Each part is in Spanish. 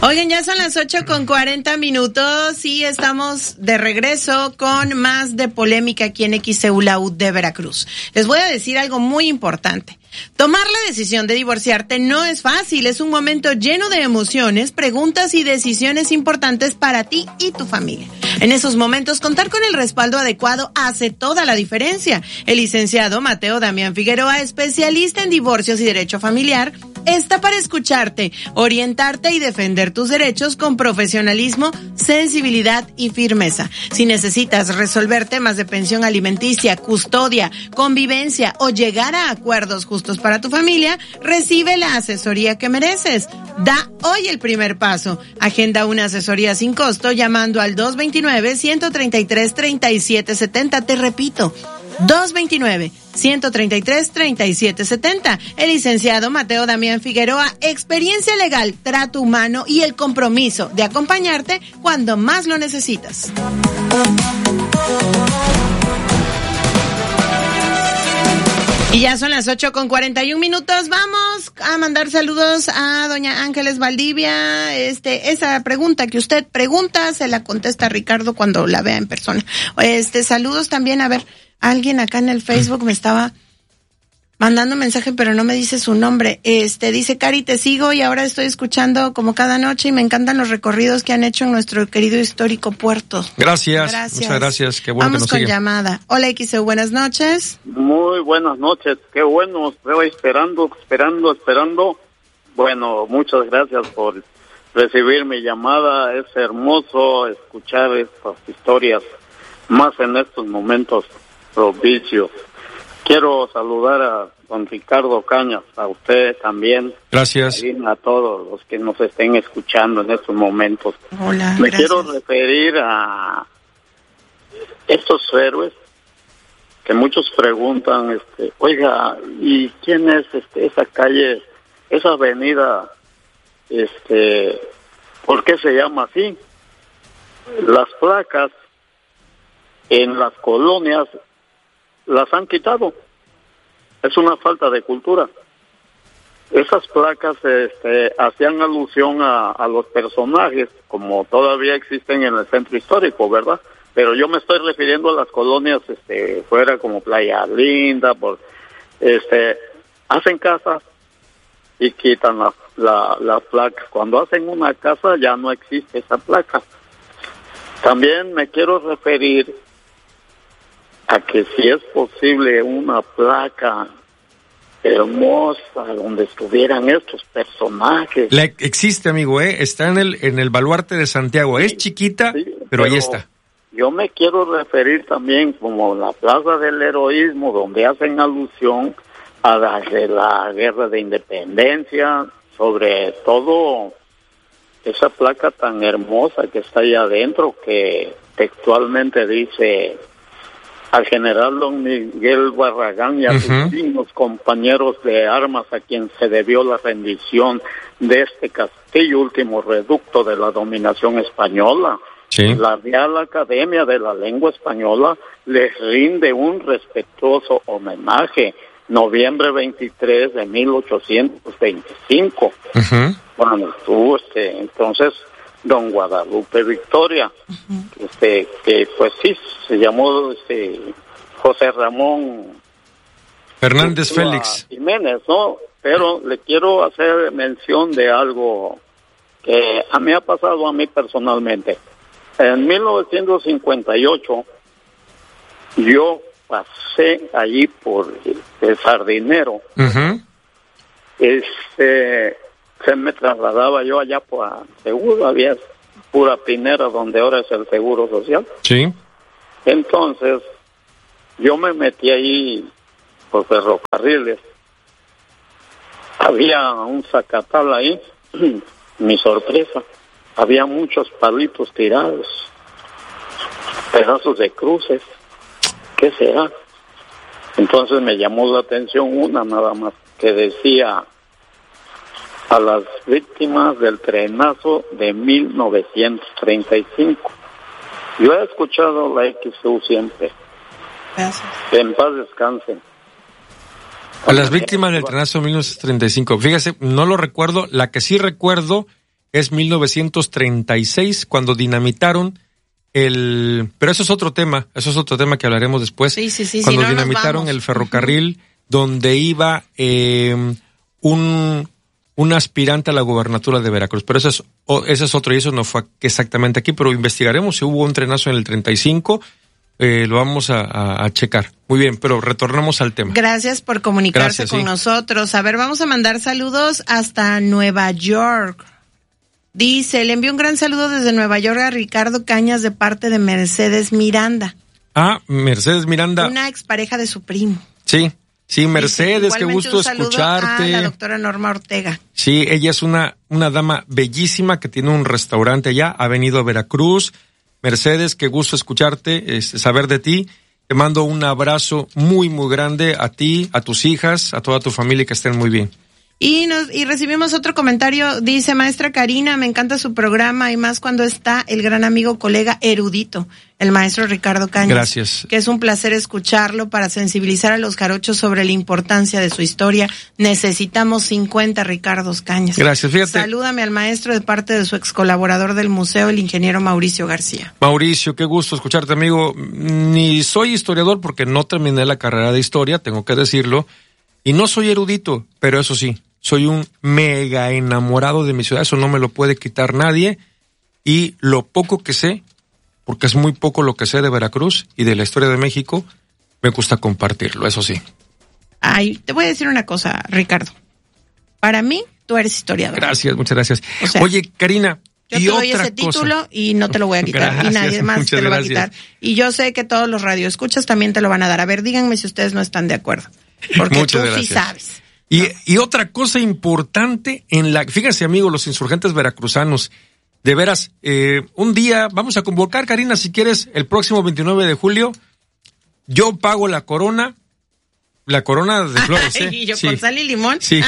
Oigan, ya son las 8:40 y estamos de regreso con más de polémica aquí en XEU La U de Veracruz. Les voy a decir algo muy importante. Tomar la decisión de divorciarte no es fácil, es un momento lleno de emociones, preguntas y decisiones importantes para ti y tu familia. En esos momentos, contar con el respaldo adecuado hace toda la diferencia. El licenciado Mateo Damián Figueroa, especialista en divorcios y derecho familiar, está para escucharte, orientarte y defender tus derechos con profesionalismo, sensibilidad y firmeza. Si necesitas resolver temas de pensión alimenticia, custodia, convivencia o llegar a acuerdos justos para tu familia, recibe la asesoría que mereces. Da hoy el primer paso. Agenda una asesoría sin costo llamando al 229-133-3770. Te repito, 229-133-3770. El licenciado Mateo Damián Figueroa, experiencia legal, trato humano y el compromiso de acompañarte cuando más lo necesitas. Y ya son las 8:41. Vamos a mandar saludos a doña Ángeles Valdivia. Esa pregunta que usted pregunta se la contesta Ricardo cuando la vea en persona. Saludos también, a ver, alguien acá en el Facebook me estaba mandando mensaje, pero no me dice su nombre. Dice, Cari, te sigo y ahora estoy escuchando como cada noche y me encantan los recorridos que han hecho en nuestro querido histórico puerto. Gracias. Muchas gracias. Qué bueno. Vamos que nos con sigue. llamada. Hola, XEU, buenas noches. Muy buenas noches. Qué bueno. Estoy esperando. Bueno, muchas gracias por recibir mi llamada. Es hermoso escuchar estas historias, más en estos momentos propicios. Quiero saludar a don Ricardo Cañas, a usted también. Gracias. Y a todos los que nos estén escuchando en estos momentos. Hola, Me gracias. quiero referir a estos héroes que muchos preguntan, oiga, ¿y quién es esa calle, esa avenida, por qué se llama así? Las placas en las colonias las han quitado. Es una falta de cultura. Esas placas hacían alusión a los personajes, como todavía existen en el centro histórico, ¿verdad? Pero yo me estoy refiriendo a las colonias fuera, como Playa Linda, hacen casas y quitan las placas. Cuando hacen una casa ya no existe esa placa. También me quiero referir a que si es posible una placa hermosa donde estuvieran estos personajes. Existe, amigo, está en el Baluarte de Santiago. Sí, es chiquita, sí, pero ahí está. Yo me quiero referir también como la Plaza del Heroísmo, donde hacen alusión a la Guerra de Independencia, sobre todo esa placa tan hermosa que está ahí adentro, que textualmente dice: al general don Miguel Barragán y a sus dignos compañeros de armas, a quien se debió la rendición de este castillo, último reducto de la dominación española. Sí. La Real Academia de la Lengua Española les rinde un respetuoso homenaje. Noviembre 23 de 1825. Cuando estuvo entonces don Guadalupe Victoria, que pues sí, se llamó José Ramón Fernández Félix Jiménez, ¿no? Pero le quiero hacer mención de algo que a mí ha pasado a mí personalmente. En 1958 yo pasé allí por el Sardinero. Se me trasladaba yo allá por Seguro, había pura Pinera, donde ahora es el Seguro Social. Sí. Entonces, yo me metí ahí por ferrocarriles. Había un zacatal ahí, mi sorpresa, había muchos palitos tirados, pedazos de cruces. ¿Qué será? Entonces me llamó la atención una nada más, que decía: a las víctimas del trenazo de 1935. Yo he escuchado la XEU siempre. Gracias. Que en paz descansen. A las víctimas del trenazo de 1935. Fíjese, no lo recuerdo. La que sí recuerdo es 1936, cuando dinamitaron pero eso es otro tema que hablaremos después. Sí, cuando no dinamitaron el ferrocarril donde iba un aspirante a la gubernatura de Veracruz. Pero ese es otro, y eso no fue exactamente aquí, pero investigaremos si hubo un trenazo en el 35, lo vamos a checar. Muy bien, pero retornamos al tema. Gracias por comunicarse con nosotros. A ver, vamos a mandar saludos hasta Nueva York. Dice, le envío un gran saludo desde Nueva York a Ricardo Cañas de parte de Mercedes Miranda. Mercedes Miranda. Una expareja de su primo. Sí, Mercedes, dice, qué gusto escucharte. A la doctora Norma Ortega. Sí, ella es una dama bellísima que tiene un restaurante allá, ha venido a Veracruz. Mercedes, qué gusto escucharte, saber de ti. Te mando un abrazo muy, muy grande a ti, a tus hijas, a toda tu familia, que estén muy bien. Y recibimos otro comentario, dice, maestra Karina, me encanta su programa y más cuando está el gran amigo, colega erudito, el maestro Ricardo Cañas. Gracias. Que es un placer escucharlo para sensibilizar a los jarochos sobre la importancia de su historia. Necesitamos 50 Ricardos Cañas. Gracias, fíjate. Salúdame al maestro de parte de su ex colaborador del museo, el ingeniero Mauricio García. Mauricio, qué gusto escucharte, amigo. Ni soy historiador porque no terminé la carrera de historia, tengo que decirlo, y no soy erudito, pero eso sí, soy un mega enamorado de mi ciudad, eso no me lo puede quitar nadie, y lo poco que sé, porque es muy poco lo que sé de Veracruz y de la historia de México, me gusta compartirlo, eso sí. Ay, te voy a decir una cosa, Ricardo. Para mí, tú eres historiador. Gracias, muchas gracias. O sea, oye, Karina, yo te doy ese título y no te lo voy a quitar. Gracias, y nadie más te lo va a quitar. Y yo sé que todos los radioescuchas también te lo van a dar. A ver, díganme si ustedes no están de acuerdo. Porque muchas tú gracias. Sí sabes. Y otra cosa importante fíjense, amigos, los insurgentes veracruzanos, de veras, un día vamos a convocar, Karina, si quieres, el próximo 29 de julio, yo pago la corona de flores. Y yo con sal y limón. Sí.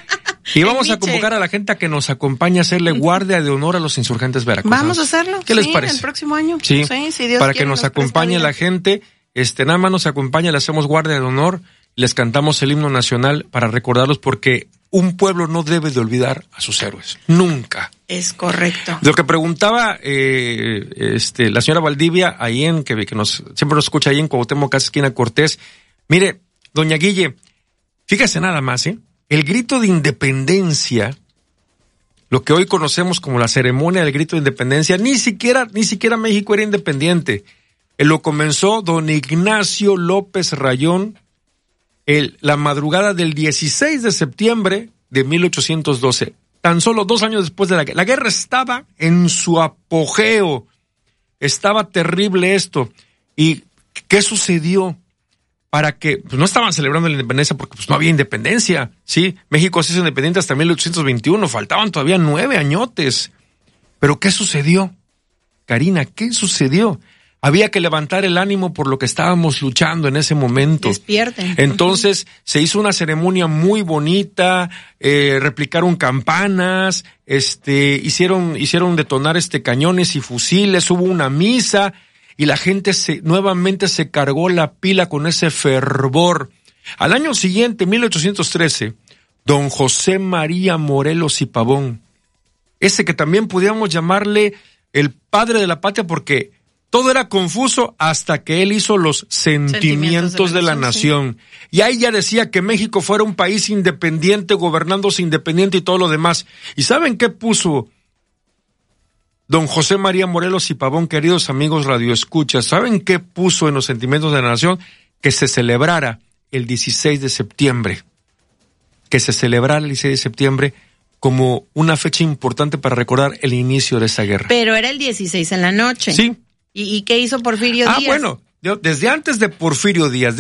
Y vamos a convocar a la gente a que nos acompañe a hacerle guardia de honor a los insurgentes veracruzanos. Vamos a hacerlo. ¿Qué les parece? El próximo año. Sí, si Dios para quiere, que nos acompañe la gente, nada más nos acompaña, le hacemos guardia de honor, les cantamos el himno nacional para recordarlos, porque un pueblo no debe de olvidar a sus héroes. Nunca. Es correcto. Lo que preguntaba la señora Valdivia, ahí siempre nos escucha ahí en Cuauhtémoc, casi esquina Cortés. Mire, doña Guille, fíjese nada más, el grito de independencia, lo que hoy conocemos como la ceremonia del grito de independencia, ni siquiera México era independiente. Lo comenzó don Ignacio López Rayón la madrugada del 16 de septiembre de 1812, tan solo 2 años después de la guerra. La guerra estaba en su apogeo, estaba terrible esto. ¿Y qué sucedió? Para que, no estaban celebrando la independencia porque no había independencia, ¿sí? México se hizo independiente hasta 1821, faltaban todavía 9 añotes. ¿Pero qué sucedió? Karina, ¿qué sucedió? Había que levantar el ánimo por lo que estábamos luchando en ese momento. Despierten. Entonces, se hizo una ceremonia muy bonita, replicaron campanas, hicieron detonar cañones y fusiles, hubo una misa, y la gente nuevamente se cargó la pila con ese fervor. Al año siguiente, 1813, don José María Morelos y Pavón, ese que también pudiéramos llamarle el padre de la patria, porque todo era confuso hasta que él hizo los sentimientos de la nación. Sí. Y ahí ya decía que México fuera un país independiente, gobernándose independiente y todo lo demás. ¿Y saben qué puso don José María Morelos y Pavón, queridos amigos radioescuchas? ¿Saben qué puso en los sentimientos de la nación? Que se celebrara el 16 de septiembre. Que se celebrara el 16 de septiembre como una fecha importante para recordar el inicio de esa guerra. Pero era el 16 en la noche. Sí. ¿Y qué hizo Porfirio Díaz? Bueno, desde antes de Porfirio Díaz,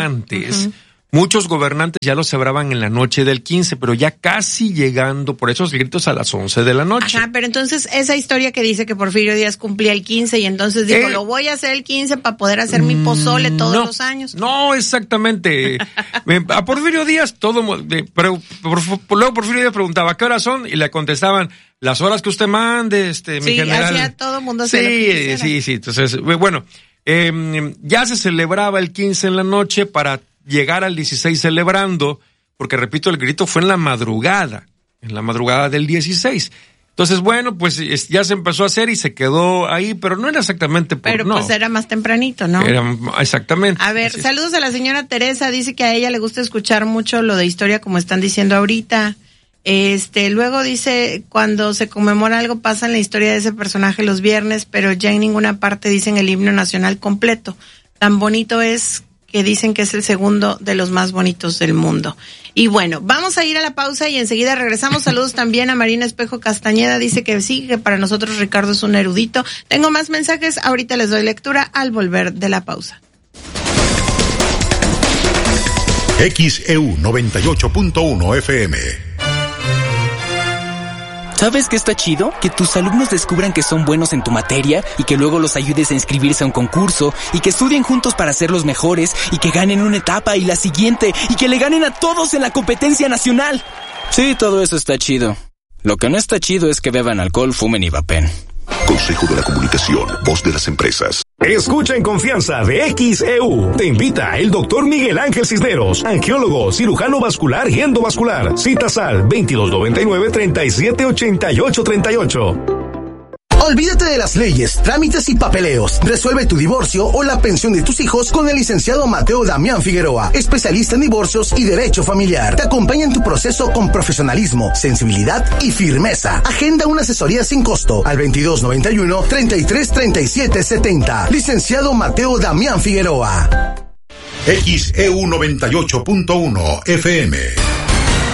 muchos gobernantes ya lo celebraban en la noche del 15, pero ya casi llegando por esos gritos a las 11 de la noche. Ajá, pero entonces esa historia que dice que Porfirio Díaz cumplía el 15 y entonces dijo, lo voy a hacer el 15 para poder hacer mi pozole todos los años. No, exactamente. A Porfirio Díaz luego Porfirio Díaz preguntaba, ¿qué horas son? Y le contestaban, las horas que usted mande, mi general. Sí, hacía todo el mundo hacer lo que quisiera. Sí. Entonces, bueno, ya se celebraba el 15 en la noche para llegar al 16 celebrando, porque repito, el grito fue en la madrugada del 16. Entonces, bueno, pues ya se empezó a hacer y se quedó ahí, pero no era exactamente por... Pero pues era más tempranito, ¿no? Era, exactamente. A ver, saludos a la señora Teresa, dice que a ella le gusta escuchar mucho lo de historia como están diciendo ahorita. Luego dice, cuando se conmemora algo pasa en la historia de ese personaje los viernes, pero ya en ninguna parte dicen el himno nacional completo. Tan bonito es que dicen que es el segundo de los más bonitos del mundo. Y bueno, vamos a ir a la pausa y enseguida regresamos. Saludos también a Marina Espejo Castañeda, dice que sí, que para nosotros Ricardo es un erudito. Tengo más mensajes, ahorita les doy lectura al volver de la pausa. XEU 98.1 FM. ¿Sabes qué está chido? Que tus alumnos descubran que son buenos en tu materia y que luego los ayudes a inscribirse a un concurso y que estudien juntos para ser los mejores y que ganen una etapa y la siguiente y que le ganen a todos en la competencia nacional. Sí, todo eso está chido. Lo que no está chido es que beban alcohol, fumen y vapen. Consejo de la Comunicación, voz de las empresas. Escucha en confianza de XEU. Te invita el doctor Miguel Ángel Cisneros, angiólogo, cirujano vascular y endovascular. Citas al 2299-378838. Olvídate de las leyes, trámites y papeleos. Resuelve tu divorcio o la pensión de tus hijos con el licenciado Mateo Damián Figueroa, especialista en divorcios y derecho familiar. Te acompaña en tu proceso con profesionalismo, sensibilidad y firmeza. Agenda una asesoría sin costo al 2291-333770. Licenciado Mateo Damián Figueroa. XEU 98.1 FM.